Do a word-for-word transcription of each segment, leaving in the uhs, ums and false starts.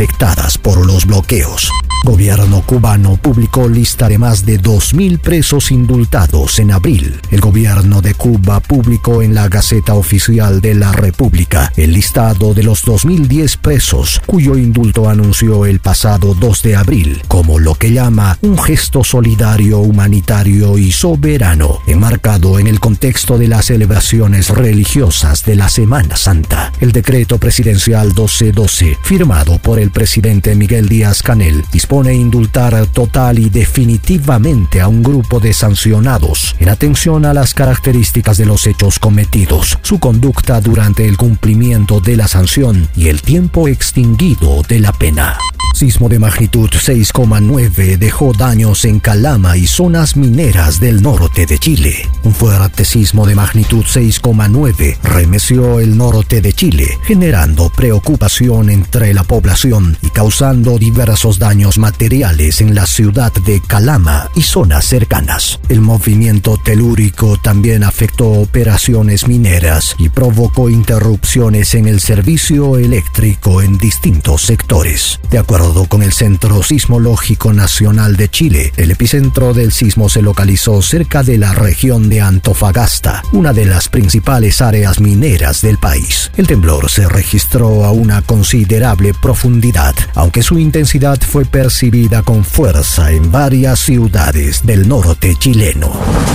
afectadas por los bloqueos. Gobierno cubano publicó lista de más de dos mil presos indultados en abril. El gobierno de Cuba publicó en la Gaceta Oficial de la República el listado de los dos mil diez presos, cuyo indulto anunció el pasado dos de abril como lo que llama un gesto solidario, humanitario y soberano, enmarcado en el contexto de las celebraciones religiosas de la Semana Santa. El decreto presidencial doce doce, firmado por el presidente Miguel Díaz-Canel, dispone indultar total y definitivamente a un grupo de sancionados en atención a las características de los hechos cometidos, su conducta durante el cumplimiento de la sanción y el tiempo extinguido de la pena. Sismo de magnitud seis coma nueve dejó daños en Calama y zonas mineras del norte de Chile. Un fuerte sismo de magnitud seis coma nueve remeció el norte de Chile, generando preocupación entre la población y causando diversos daños materiales en la ciudad de Calama y zonas cercanas. El movimiento telúrico también afectó operaciones mineras y provocó interrupciones en el servicio eléctrico en distintos sectores. De acuerdo con el Centro Sismológico Nacional de Chile, el epicentro del sismo se localizó cerca de la región de Antofagasta, una de las principales áreas mineras del país. El temblor se registró a una considerable profundidad, aunque su intensidad fue percibida con fuerza en varias ciudades del norte chileno.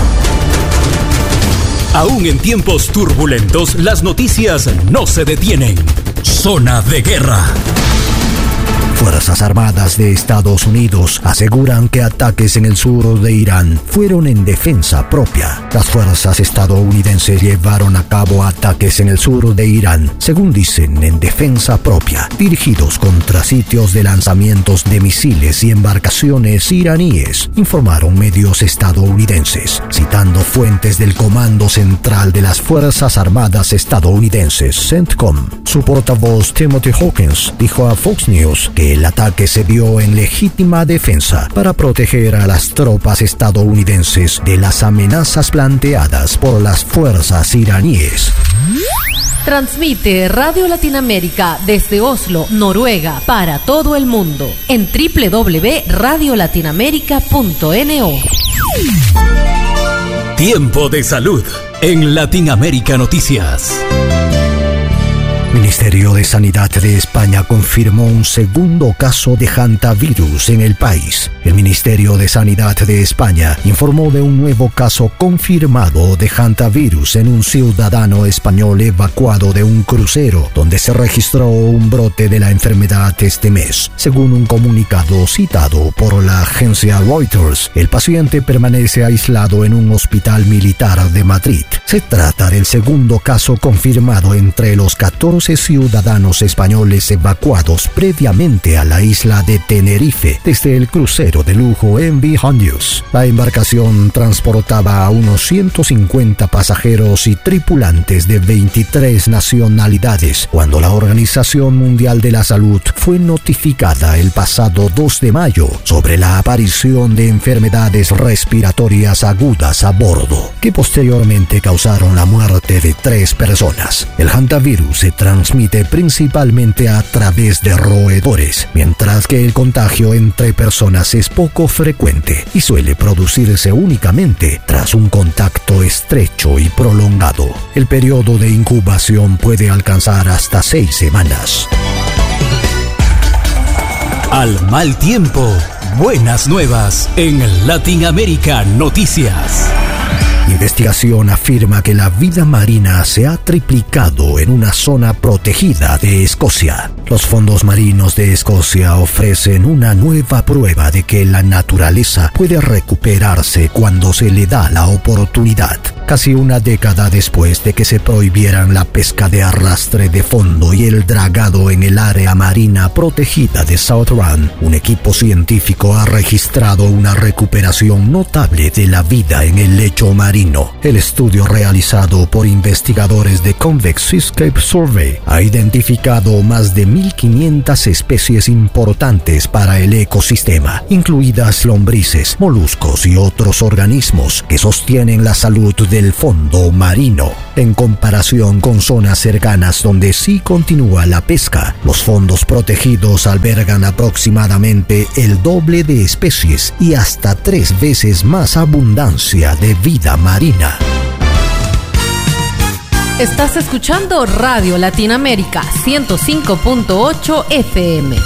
Aún en tiempos turbulentos, las noticias no se detienen. Zona de guerra. Fuerzas Armadas de Estados Unidos aseguran que ataques en el sur de Irán fueron en defensa propia. Las fuerzas estadounidenses llevaron a cabo ataques en el sur de Irán, según dicen, en defensa propia, dirigidos contra sitios de lanzamientos de misiles y embarcaciones iraníes, informaron medios estadounidenses, citando fuentes del Comando Central de las Fuerzas Armadas estadounidenses, CENTCOM. Su portavoz Timothy Hawkins dijo a Fox News que el ataque se dio en legítima defensa para proteger a las tropas estadounidenses de las amenazas planteadas por las fuerzas iraníes. Transmite Radio Latinoamérica desde Oslo, Noruega, para todo el mundo en doble u doble u doble u punto radio latinoamérica punto no. Tiempo de salud en Latinoamérica Noticias. Ministerio de Sanidad de España confirmó un segundo caso de hantavirus en el país. El Ministerio de Sanidad de España informó de un nuevo caso confirmado de hantavirus en un ciudadano español evacuado de un crucero, donde se registró un brote de la enfermedad este mes. Según un comunicado citado por la agencia Reuters, el paciente permanece aislado en un hospital militar de Madrid. Se trata del segundo caso confirmado entre los catorce ciudadanos españoles evacuados previamente a la isla de Tenerife desde el crucero de lujo M V Hondius. La embarcación transportaba a unos ciento cincuenta pasajeros y tripulantes de veintitrés nacionalidades cuando la Organización Mundial de la Salud fue notificada el pasado dos de mayo sobre la aparición de enfermedades respiratorias agudas a bordo, que posteriormente causaron la muerte de tres personas. El hantavirus se transmite principalmente a través de roedores, mientras que el contagio entre personas es poco frecuente y suele producirse únicamente tras un contacto estrecho y prolongado. El periodo de incubación puede alcanzar hasta seis semanas. Al mal tiempo, buenas nuevas en Latinoamérica Noticias. Investigación afirma que la vida marina se ha triplicado en una zona protegida de Escocia. Los fondos marinos de Escocia ofrecen una nueva prueba de que la naturaleza puede recuperarse cuando se le da la oportunidad. Casi una década después de que se prohibieran la pesca de arrastre de fondo y el dragado en el área marina protegida de South Run, un equipo científico ha registrado una recuperación notable de la vida en el lecho marino. El estudio realizado por investigadores de Convex Seascape Survey ha identificado más de mil quinientas especies importantes para el ecosistema, incluidas lombrices, moluscos y otros organismos que sostienen la salud de del fondo marino. En comparación con zonas cercanas donde sí continúa la pesca, los fondos protegidos albergan aproximadamente el doble de especies y hasta tres veces más abundancia de vida marina. Estás escuchando Radio Latinoamérica ciento cinco punto ocho F M.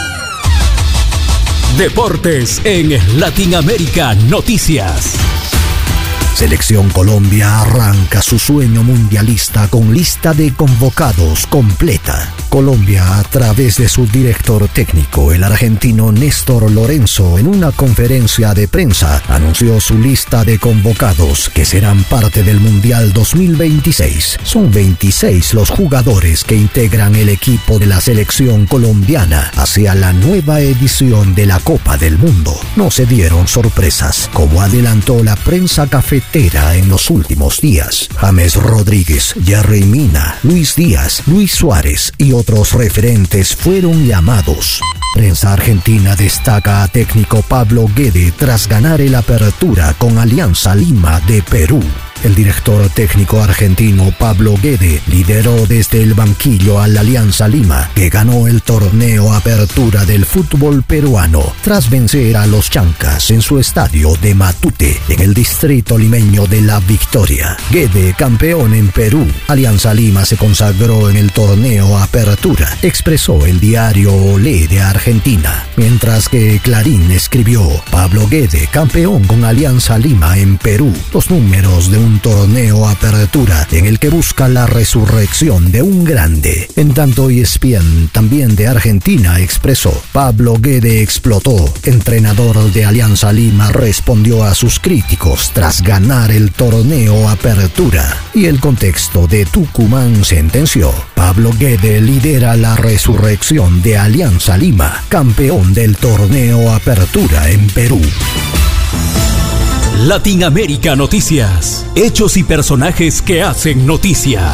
Deportes en Latinoamérica Noticias. Selección Colombia arranca su sueño mundialista con lista de convocados completa. Colombia, a través de su director técnico, el argentino Néstor Lorenzo, en una conferencia de prensa, anunció su lista de convocados que serán parte del Mundial dos mil veintiséis. Son veintiséis los jugadores que integran el equipo de la selección colombiana hacia la nueva edición de la Copa del Mundo. No se dieron sorpresas, como adelantó la prensa cafetera en los últimos días. James Rodríguez, Jerry Mina, Luis Díaz, Luis Suárez y otros referentes fueron llamados. Prensa argentina destaca a técnico Pablo Guede tras ganar el Apertura con Alianza Lima de Perú. El director técnico argentino Pablo Guede lideró desde el banquillo a la Alianza Lima, que ganó el torneo Apertura del fútbol peruano tras vencer a los Chancas en su estadio de Matute, en el distrito limeño de La Victoria. Guede, campeón en Perú. Alianza Lima se consagró en el torneo Apertura, expresó el diario Olé de Argentina, mientras que Clarín escribió: Pablo Guede, campeón con Alianza Lima en Perú. Los números de un un torneo Apertura en el que busca la resurrección de un grande. En tanto, E S P N, también de Argentina, expresó: Pablo Guede explotó. Entrenador de Alianza Lima respondió a sus críticos tras ganar el torneo Apertura. Y el contexto de Tucumán sentenció: Pablo Guede lidera la resurrección de Alianza Lima, campeón del torneo Apertura en Perú. Latinoamérica Noticias. Hechos y personajes que hacen noticia.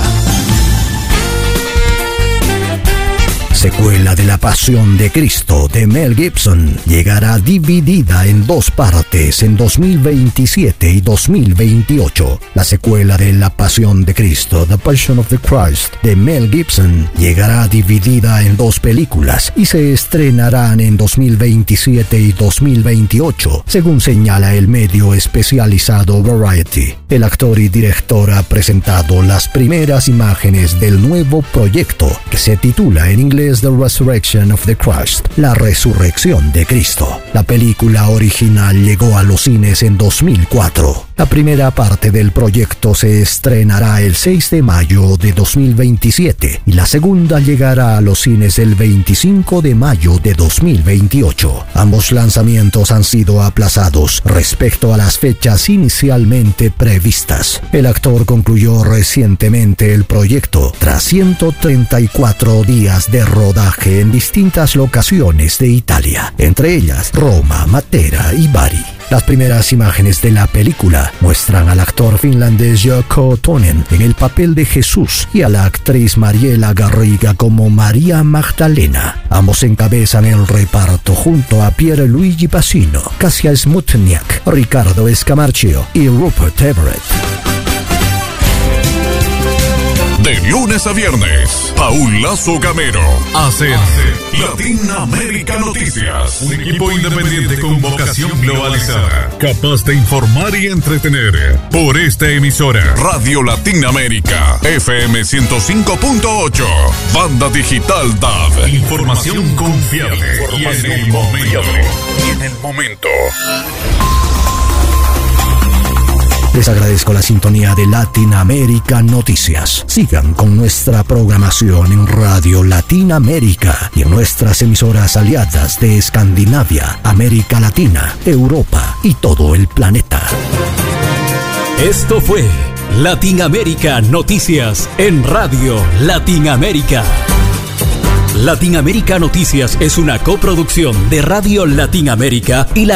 Secuela de La Pasión de Cristo de Mel Gibson llegará dividida en dos partes en dos mil veintisiete y dos mil veintiocho. La secuela de La Pasión de Cristo, The Passion of the Christ, de Mel Gibson, llegará dividida en dos películas y se estrenarán en dos mil veintisiete y dos mil veintiocho, según señala el medio especializado Variety. El actor y director ha presentado las primeras imágenes del nuevo proyecto, que se titula en inglés The Resurrection of the Christ, la resurrección de Cristo. La película original llegó a los cines en dos mil cuatro. La primera parte del proyecto se estrenará el seis de mayo de dos mil veintisiete y la segunda llegará a los cines el veinticinco de mayo de dos mil veintiocho. Ambos lanzamientos han sido aplazados respecto a las fechas inicialmente previstas. El actor concluyó recientemente el proyecto tras ciento treinta y cuatro días de rodaje en distintas locaciones de Italia, entre ellas Roma, Matera y Bari. Las primeras imágenes de la película muestran al actor finlandés Jarkko Toinen en el papel de Jesús y a la actriz Mariela Garriga como María Magdalena. Ambos encabezan el reparto junto a Pierluigi Pacino, Kasia Smutniak, Ricardo Escamarcio y Rupert Everett. De lunes a viernes, Paul Lazo Gamero hace Latinoamérica Noticias. Un equipo independiente con vocación globalizada, capaz de informar y entretener. Por esta emisora, Radio Latinoamérica, F M ciento cinco punto ocho, Banda Digital D A B. Información confiable y en el momento. Y en el momento. Les agradezco la sintonía de Latinoamérica Noticias. Sigan con nuestra programación en Radio Latinoamérica y en nuestras emisoras aliadas de Escandinavia, América Latina, Europa y todo el planeta. Esto fue Latinoamérica Noticias en Radio Latinoamérica. Latinoamérica Noticias es una coproducción de Radio Latinoamérica y la